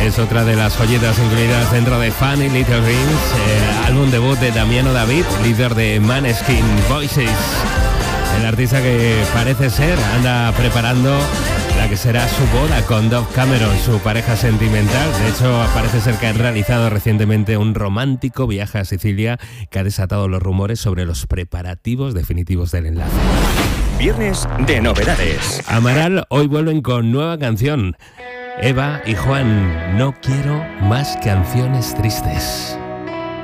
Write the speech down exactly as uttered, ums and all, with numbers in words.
es otra de las joyitas incluidas dentro de Funny Little Rings, el álbum debut de Damiano David, líder de Måneskin, Voices. El artista que parece ser anda preparando la que será su boda con Dove Cameron, su pareja sentimental. De hecho, parece ser que ha realizado recientemente un romántico viaje a Sicilia que ha desatado los rumores sobre los preparativos definitivos del enlace. Viernes de novedades. Amaral hoy vuelven con nueva canción. Eva y Juan, no quiero más canciones tristes.